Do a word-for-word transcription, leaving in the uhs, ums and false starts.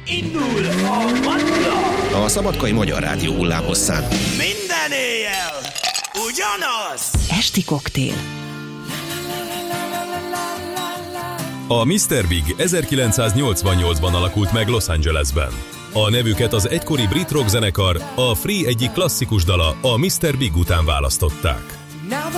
Indul a Manna! A Szabadkai Magyar Rádió hullámhosszán. Minden éjjel ugyanaz! Esti koktél. A miszter Big ezerkilencszáznyolcvannyolcban alakult meg Los Angelesben. A nevüket az egykori brit rock zenekar, a Free egyik klasszikus dala, a miszter Big után választották.